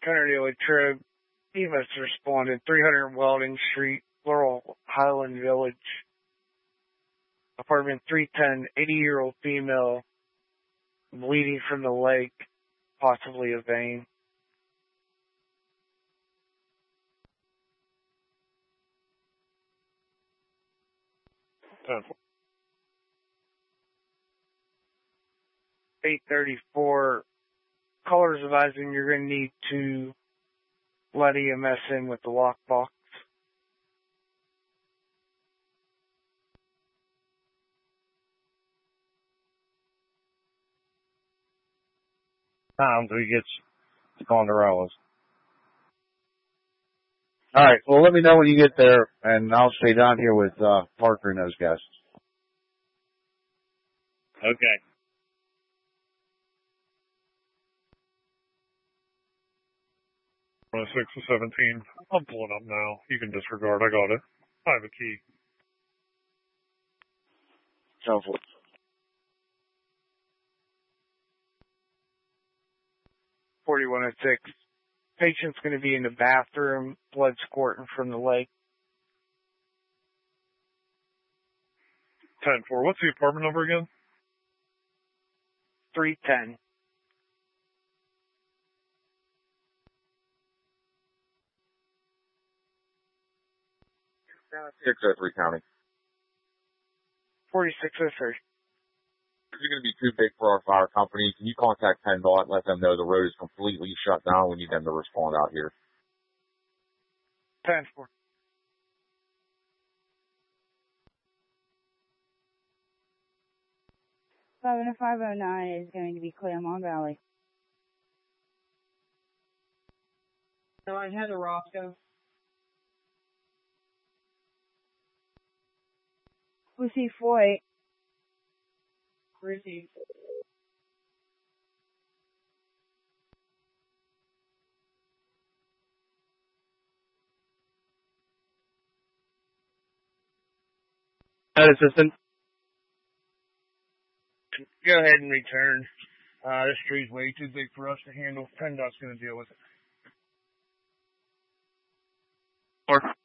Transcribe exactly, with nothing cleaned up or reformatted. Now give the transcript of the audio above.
Hunter Daily Trib. E M S responded. three hundred Welding Street, Laurel Highland Village. Apartment three ten, eighty-year-old female, bleeding from the leg, possibly a vein. eight thirty-four, callers advising you're going to need to let E M S in with the lockbox. Times he gets on the rollers. All right. Well, let me know when you get there, and I'll stay down here with uh, Parker and those guys. Okay. six to seventeen. I'm pulling up now. You can disregard. I got it. I have a key. Sounds good. forty-one oh six. Patient's going to be in the bathroom, blood squirting from the leg. ten four. What's the apartment number again? three ten. six oh three County. forty-six oh three. This is going to be too big for our fire company. Can you contact PennDOT and let them know the road is completely shut down? We need them to respond out here. ten four. seven five oh nine is going to be Claremont Valley. nine Heather Roscoe. Lucy Foy. Received. Head assistant. Go ahead and return. Uh, this tree's way too big for us to handle. PennDOT's going to deal with it. Or